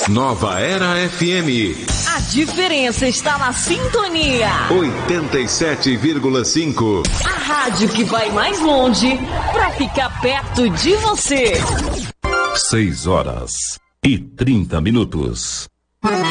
Nova Era FM. A diferença está na sintonia. 87,5. A rádio que vai mais longe para ficar perto de você. 6 horas e 30 minutos.